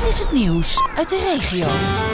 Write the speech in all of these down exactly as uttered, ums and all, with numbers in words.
is het nieuws uit de regio.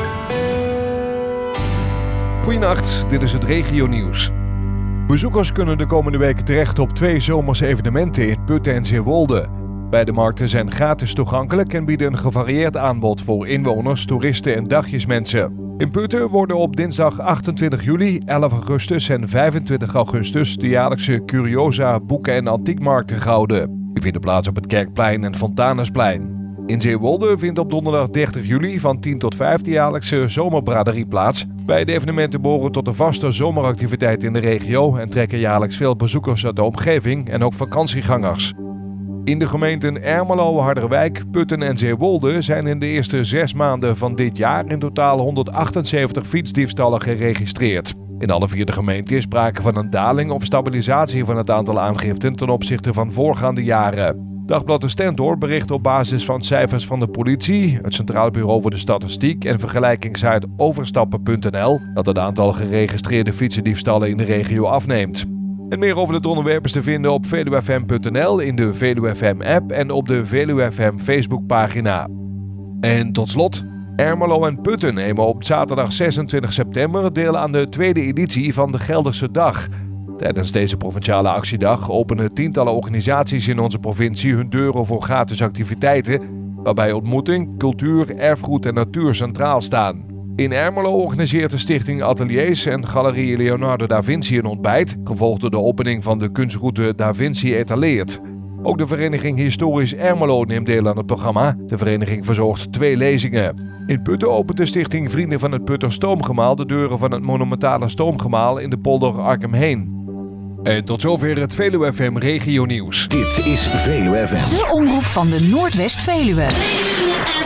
Goedenacht, dit is het regionieuws. Bezoekers kunnen de komende weken terecht op twee zomerse evenementen in Putten en Zeewolde. Beide markten zijn gratis toegankelijk en bieden een gevarieerd aanbod voor inwoners, toeristen en dagjesmensen. In Putten worden op dinsdag achtentwintig juli, elf augustus en vijfentwintig augustus de jaarlijkse Curiosa boeken- en antiekmarkten gehouden. Die vinden plaats op het Kerkplein en Fontanesplein. In Zeewolde vindt op donderdag dertig juli van tien tot vijf de jaarlijkse zomerbraderie plaats. Beide evenementen behoren tot de vaste zomeractiviteit in de regio en trekken jaarlijks veel bezoekers uit de omgeving en ook vakantiegangers. In de gemeenten Ermelo, Harderwijk, Putten en Zeewolde zijn in de eerste zes maanden van dit jaar in totaal honderdachtenzeventig fietsdiefstallen geregistreerd. In alle vier de gemeenten is sprake van een daling of stabilisatie van het aantal aangiften ten opzichte van voorgaande jaren. Dagblad De Stentor bericht op basis van cijfers van de politie, het Centraal Bureau voor de Statistiek en vergelijkingssite overstappen punt n l dat het aantal geregistreerde fietsendiefstallen in de regio afneemt. En meer over dit onderwerp is te vinden op veluwe f m punt n l, in de Veluwe F M app en op de Veluwe F M Facebookpagina. En tot slot, Ermelo en Putten nemen op zaterdag zesentwintig september deel aan de tweede editie van de Gelderse Dag. Tijdens deze provinciale actiedag openen tientallen organisaties in onze provincie hun deuren voor gratis activiteiten, waarbij ontmoeting, cultuur, erfgoed en natuur centraal staan. In Ermelo organiseert de stichting Ateliers en Galerie Leonardo da Vinci een ontbijt, gevolgd door de opening van de kunstroute Da Vinci Etaleert. Ook de vereniging Historisch Ermelo neemt deel aan het programma. De vereniging verzorgt twee lezingen. In Putten opent de stichting Vrienden van het Putter Stoomgemaal de deuren van het monumentale stoomgemaal in de polder Arkhemheen. En tot zover het Veluwe F M Regionieuws. Dit is Veluwe F M. De omroep van de Noordwest-Veluwe.